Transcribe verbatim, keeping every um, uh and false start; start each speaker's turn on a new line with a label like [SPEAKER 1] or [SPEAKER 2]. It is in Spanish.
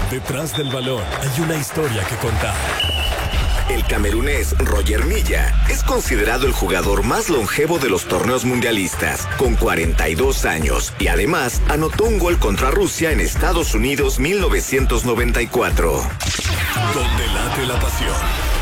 [SPEAKER 1] Detrás del balón hay una historia que contar.
[SPEAKER 2] El camerunés Roger Milla es considerado el jugador más longevo de los torneos mundialistas, con cuarenta y dos años, y además anotó un gol contra Rusia en Estados Unidos mil novecientos noventa y cuatro.
[SPEAKER 1] Donde late la pasión.